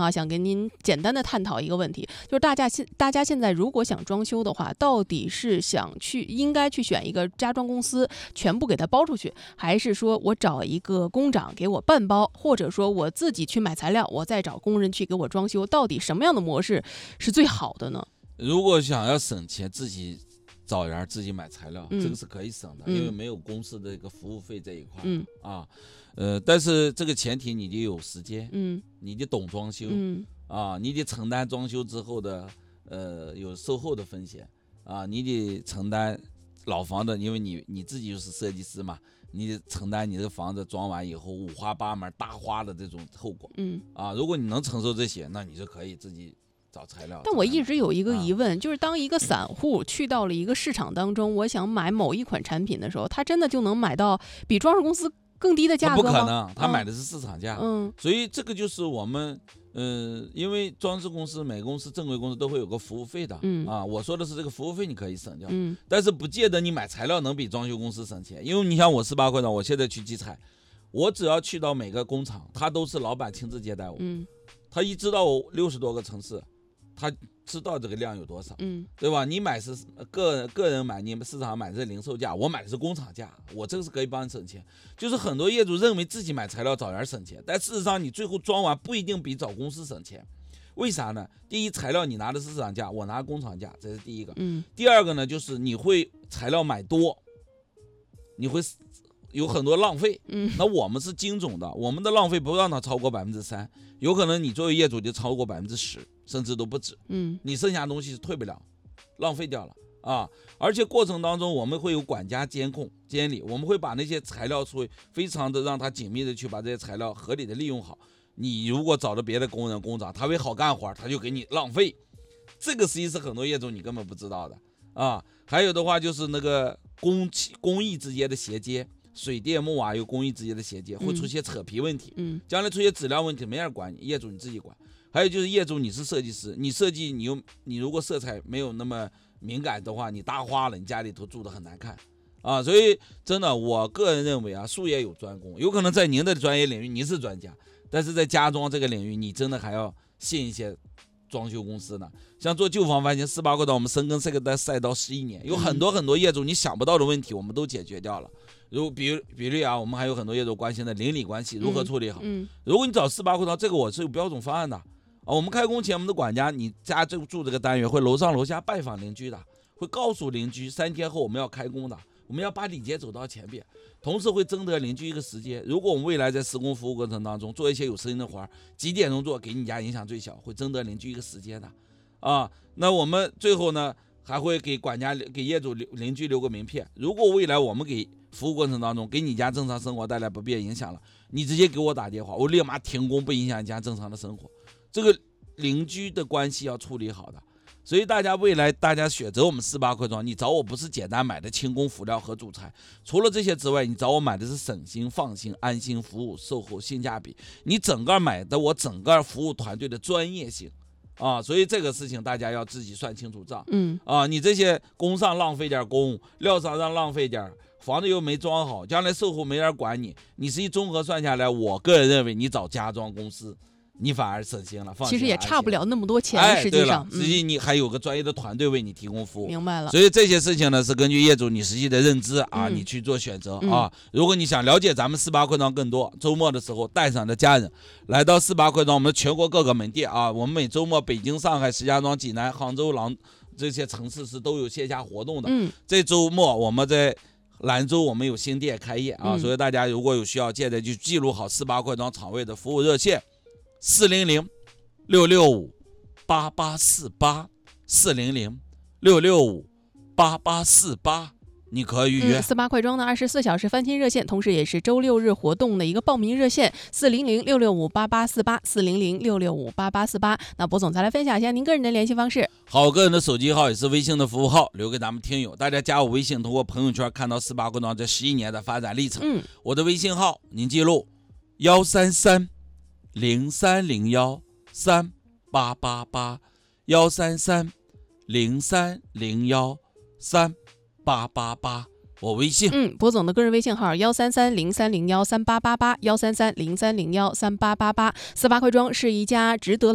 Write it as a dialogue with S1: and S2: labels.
S1: 哈，想跟您简单的探讨一个问题，就是大家现在如果想装修的话，到底是应该去选一个家装公司全部给它包出去，还是说我找一个工长给我半包，或者说我自己去买材料，我再找工人去给我装修，到底什么样的模式是最好的呢？
S2: 如果想要省钱，自己找人自己买材料，这个是可以省的，因为没有公司的一个服务费这一块，但是这个前提你得有时间，你得懂装修，你得承担装修之后的有售后的风险，你得承担老房的，因为你自己就是设计师嘛，你得承担你这个房子装完以后五花八门大花的这种后果，如果你能承受这些，那你就可以自己找材料。
S1: 但我一直有一个疑问，就是当一个散户去到了一个市场当中，我想买某一款产品的时候，他真的就能买到比装饰公司更低的价格吗？
S2: 不可能，他买的是市场价。所以这个就是我们因为装饰公司每个公司正规公司都会有个服务费的，我说的是这个服务费你可以省掉，但是不见得你买材料能比装修公司省钱，因为你像我18块钱，我现在去集采，我只要去到每个工厂，他都是老板亲自接待我，他一知道我60多个城市，他知道这个量有多少，对吧？你买是个人买，你们市场买的是零售价，我买的是工厂价，我这个是可以帮你省钱。就是很多业主认为自己买材料找人省钱，但事实上你最后装完不一定比找公司省钱。为啥呢？第一，材料你拿的是市场价，我拿工厂价，这是第一个。第二个呢，就是你会材料买多，你会有很多浪费，那我们是精准的，我们的浪费不让它超过3%，有可能你作为业主就超过10%，甚至都不止，你剩下的东西是退不了，浪费掉了而且过程当中我们会有管家监控监理，我们会把那些材料非常的让他紧密的去把这些材料合理的利用好。你如果找到别的工人工长，他会好干活，他就给你浪费，这个实际是很多业主你根本不知道的还有的话就是那个工艺之间的衔接，水电木瓦有工艺之间的衔接，会出现扯皮问题，将来出现质量问题没人管你，业主你自己管。还有就是业主你是设计师，你设计你如果色彩没有那么敏感的话，你搭花了，你家里头住得很难看所以真的我个人认为术业有专攻，有可能在您的专业领域您是专家，但是在家装这个领域你真的还要信一些装修公司呢。像做旧房翻新18块钱，我们深耕这个赛道11年，有很多业主你想不到的问题我们都解决掉了。比如我们还有很多业主关心的邻里关系如何处理好，如果你找18块钱，这个我是有标准方案的我们开工前我们的管家，你家住这个单元会楼上楼下拜访邻居的，会告诉邻居3天后我们要开工的，我们要把礼节走到前边，同时会征得邻居一个时间，如果我们未来在施工服务过程当中做一些有声音的活，几点钟做给你家影响最小，会征得邻居一个时间的那我们最后呢还会给管家给业主邻居留个名片，如果未来我们给服务过程当中给你家正常生活带来不便影响了，你直接给我打电话，我立马停工，不影响你家正常的生活。这个邻居的关系要处理好的，所以未来大家选择我们18块钱，你找我不是简单买的轻工辅料和主材，除了这些之外，你找我买的是省心放心安心服务售后性价比，你整个买的我整个服务团队的专业性所以这个事情大家要自己算清楚账你这些工上浪费点工，料上让浪费点，房子又没装好，将来售后没人管你，你实际综合算下来，我个人认为你找家装公司你反而省心了，
S1: 其实也差不了那么多钱，实际上，
S2: 实际你还有个专业的团队为你提供服务。
S1: 明白了。
S2: 所以这些事情呢，是根据业主你实际的认知你去做选择如果你想了解咱们18块钱更多，周末的时候带上的家人来到18块钱，我们全国各个门店我们每周末北京、上海、石家庄、济南、杭州、这些城市是都有线下活动的。这周末我们在兰州我们有新店开业所以大家如果有需要，现在就记录好18块钱场位的服务热线。400-665-8848 400-665-8848，你可以预约。
S1: 18块钱的24小时翻新热线，同时也是周6日活动的一个报名热线，400-665-8848 400-665-8848。那博总再来分享一下您个人的联系方式。
S2: 好，个人的手机号也是微信的服务号，留给咱们听友，大家加我微信，通过朋友圈看到18块钱这11年的发展历程。我的微信号您记录133-0301-3888 133-0301-3888，我微信。
S1: 博总的个人微信号133-0301-3888 133-0301-3888。18块钱是一家值得